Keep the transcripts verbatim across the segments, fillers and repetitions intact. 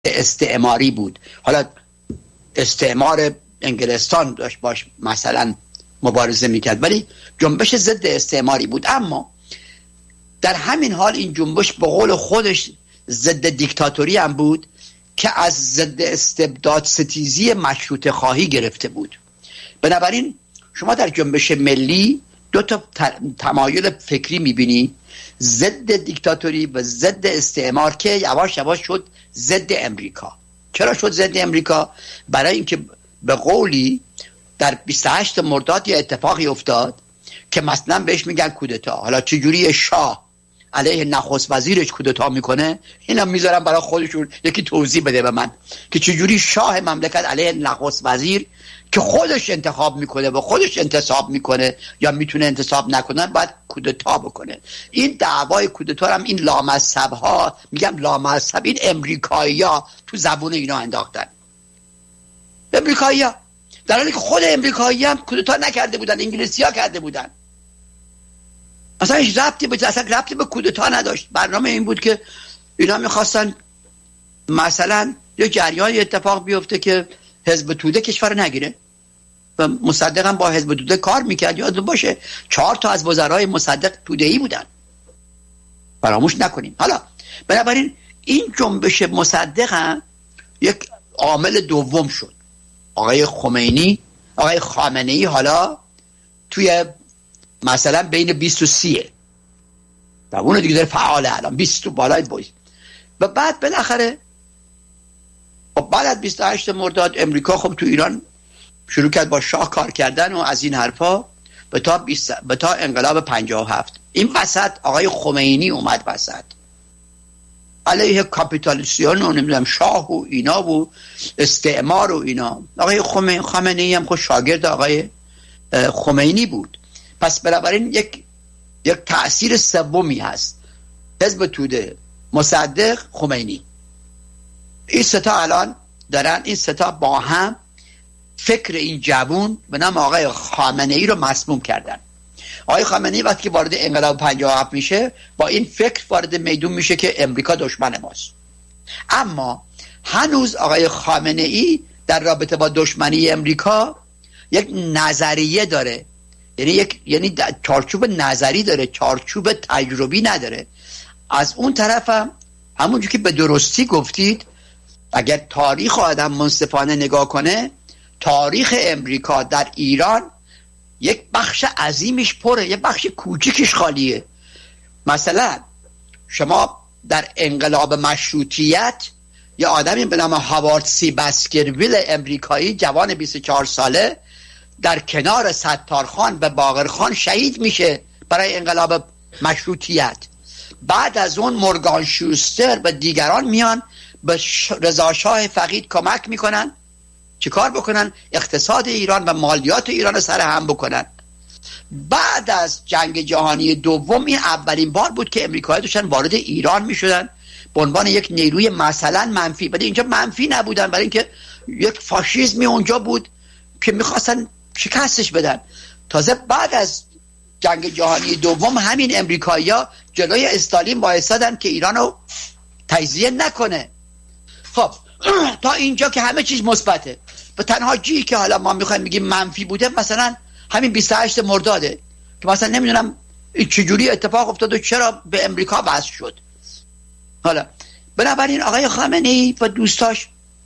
استعماری بود. حالا استعمار انگلستان داشت باش مثلا مبارزه میکرد، ولی جنبش ضد استعماری بود. اما در همین حال این جنبش به قول خودش ضد دیکتاتوری هم بود که از ضد استبداد ستیزی مشروطه خواهی گرفته بود. بنابراین شما در جنبش ملی دو تا تمایل فکری میبینی، ضد دیکتاتوری و ضد استعمار، که یواش یواش شد ضد امریکا. چرا شد ضد امریکا؟ برای اینکه به قولی در بیست و هشتم مرداد یه اتفاقی افتاد که مثلا بهش میگن کودتا. حالا چجوری شاه علیه نخست وزیرش کودتا میکنه، اینا میذارم برای خودشون یکی توضیح بده به من که چجوری شاه مملکت علیه نخست وزیر که خودش انتخاب میکنه و خودش انتصاب میکنه یا میتونه انتصاب نکنه باید کودتا بکنه. این دعوای کودتا هم این لامذهب ها، میگم لامذهب، این امریکایی ها تو زبون اینا انداختن. امریکایی ها، در حالی که خود امریکایی هم کودتا نکرده بودن، انگلیسی ها کرده بودن. اصلا هیچ ربطی به اصلا ربطی به کودتا نداشت. برنامه این بود که اینا میخواستن مثلا یه جریان اتفاق بیفته که حزب توده کشور نگیره و مصدق هم با حزب توده کار میکرد. یادتون باشه چهار تا از وزرای مصدق توده‌ای بودن، فراموش نکنیم. حالا بنابراین این جنبش مصدق هم یک عامل دوم شد. آقای خمینی، آقای خامنه‌ای حالا توی مثلا بین بیست و سی و اون دیگه داره فعاله، الان بیست تو بالای بویز. و بعد بالاخره بعد از بیست و هشتم مرداد امریکا خب تو ایران شروع کرد با شاه کار کردن و از این حرفا به تا بیست به تا انقلاب پنجاه و هفت. این وسط آقای خمینی اومد وسط علیه کاپیتالیسیون و نمیدونم شاه و اینا و استعمار و اینا. آقای خامنه‌ای هم خود شاگرد آقای خمینی بود. پس بنابراین یک یک تأثیر سومی هست، حزب توده، مصدق، خمینی. این ستا الان دارن، این ستا با هم فکر این جوون به نام آقای خامنه‌ای رو مسموم کردن. آقای خامنه‌ای وقتی که وارد انقلاب پنجاه و هفت میشه با این فکر وارد میدون میشه که امریکا دشمن ماست. اما هنوز آقای خامنه‌ای در رابطه با دشمنی امریکا یک نظریه داره، یعنی یک یعنی چارچوب نظری داره، چارچوب تجربی نداره. از اون طرف هم همونجور که به درستی گفتید، اگر تاریخ آدم منصفانه نگاه کنه، تاریخ امریکا در ایران یک بخش عظیمش پره، یک بخش کوچیکش خالیه. مثلا شما در انقلاب مشروطیت یه آدمی به نام هاوارد سی باسکرویل امریکایی جوان بیست و چهار ساله در کنار ستارخان و باقرخان شهید میشه برای انقلاب مشروطیت. بعد از اون مورگان شوستر و دیگران میان به رضا شاه فقید کمک میکنن چیکار بکنن؟ اقتصاد ایران و مالیات ایران رو سر هم بکنن. بعد از جنگ جهانی دوم این اولین بار بود که امریکایی‌ها داشتن وارد ایران میشدن به عنوان یک نیروی مثلا منفی، ولی اینجا منفی نبودن، برای اینکه یک فاشیسمی اونجا بود که میخواستن شکستش بدن. تازه بعد از جنگ جهانی دوم همین امریکایی‌ها جلوی استالین وایسادن که ایرانو تجزیه نکنه. خب تا اینجا که همه چیز مثبته. به تنها جایی که حالا ما میخوایم بگیم منفی بوده مثلا همین بیست و هشتم مرداده که مثلا نمیدونم چجوری اتفاق افتاد و چرا به امریکا وصل شد. حالا بنابراین آقای خامنه‌ای و دوستاش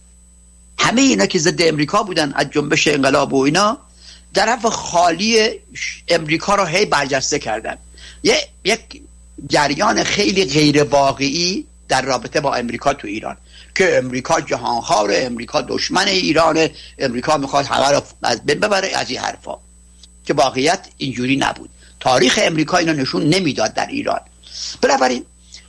همه اینا که ضد امریکا بودن از جنبش انقلاب و اینا، طرف خالی امریکا رو هی برجسته کردن. یه یک جریان خیلی غیر واقعی در رابطه با امریکا تو ایران که امریکا جهانخوار، امریکا دشمن ایرانه، امریکا میخواد همه رو از بین ببره، از این حرفا، که واقعیت اینجوری نبود. تاریخ امریکا اینو نشون نمیداد در ایران. بنابراین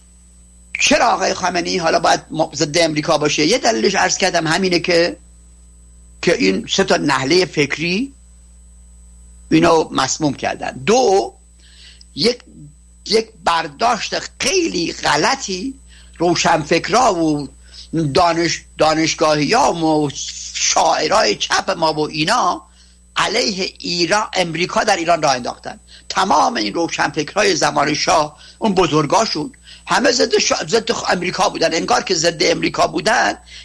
چرا آقای خامنه‌ای حالا باید ضد امریکا باشه؟ یه دلیلش عرض کردم همینه که که این سه تا نهله فکری اینو مسموم کردن. دو، یک یک برداشت خیلی غلطی روشنفکرا و دانش دانشگاهی‌ها و شاعرای چپ ما و اینا علیه ایران، امریکا در ایران راه انداختن. تمام این روشنفکرای زمان شاه، اون بزرگاشون همه ضد ش... ضد امریکا بودن، انگار که ضد امریکا بودن